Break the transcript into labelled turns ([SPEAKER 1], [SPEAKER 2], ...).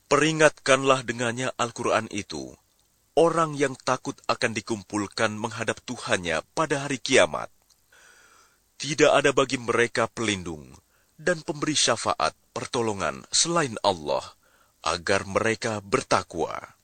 [SPEAKER 1] Peringatkanlah dengannya Al-Quran itu, orang yang takut akan dikumpulkan menghadap Tuhannya pada hari kiamat. Tidak ada bagi mereka pelindung dan pemberi syafaat pertolongan selain Allah, agar mereka bertakwa.